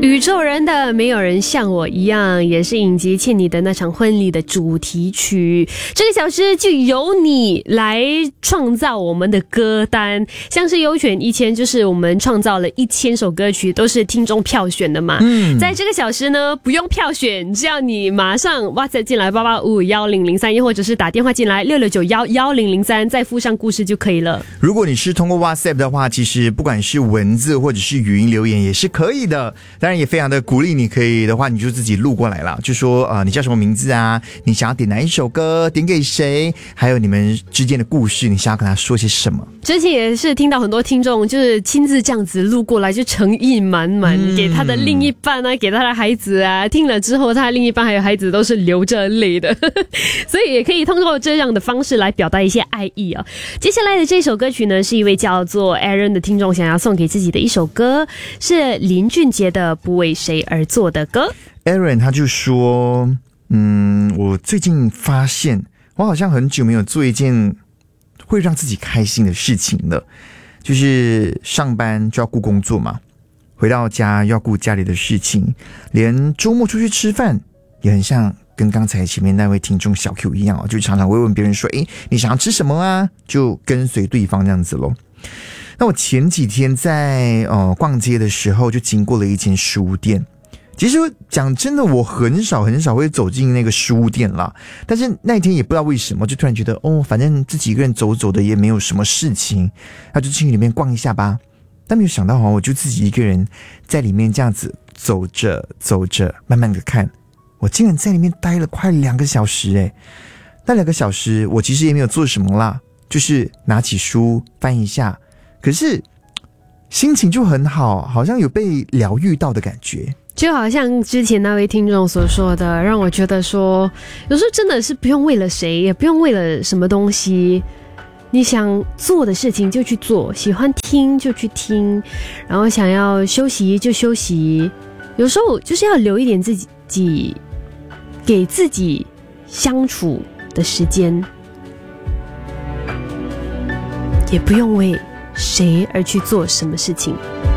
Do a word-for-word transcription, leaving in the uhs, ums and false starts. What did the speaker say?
宇宙人的没有人像我一样，也是影集《欠你的那场婚礼》的主题曲。这个小时就由你来创造我们的歌单，像是优选一千，就是我们创造了一千首歌曲，都是听众票选的嘛。嗯，在这个小时呢，不用票选，只要你马上 WhatsApp 进来八八五一零零三，又或者是打电话进来六六九一一零零三，再附上故事就可以了。 如果你是通过 WhatsApp 的话，其实不管是文字或者是语音留言也是可以的。当然也非常的鼓励你，可以的话你就自己录过来啦，就说呃你叫什么名字啊，你想要点哪一首歌，点给谁，还有你们之间的故事，你想要跟他说些什么。 之前也是听到很多听众就是亲自这样子录过来，就诚意满满、嗯、给他的另一半啊，给他的孩子啊，听了之后他的另一半还有孩子都是流着泪的所以也可以通过这样的方式来表达一些爱意啊。接下来的这首歌曲呢，是一位叫做 Aaron 的听众想要送给自己的一首歌，是林俊杰的不为谁而做的歌。 Aaron 他就说嗯，我最近发现我好像很久没有做一件会让自己开心的事情了，就是上班就要顾工作嘛，回到家要顾家里的事情，连周末出去吃饭也很像跟刚才前面那位听众小 Q 一样，就常常会问别人说诶你想要吃什么啊，就跟随对方这样子咯。那我前几天在呃逛街的时候就经过了一间书店，其实讲真的我很少很少会走进那个书店啦，但是那天也不知道为什么就突然觉得哦，反正自己一个人走走的也没有什么事情，那就进去里面逛一下吧。但没有想到我就自己一个人在里面这样子走着走着慢慢的看，我竟然在里面待了快两个小时诶。那两个小时我其实也没有做什么啦，就是拿起书翻一下，可是心情就很好，好像有被疗愈到的感觉。 就好像之前那位听众所说的，让我觉得说有时候真的是不用为了谁，也不用为了什么东西，你想做的事情就去做，喜欢听就去听，然后想要休息就休息，有时候就是要留一点自己给自己相处的时间，也不用为谁而去做什么事情。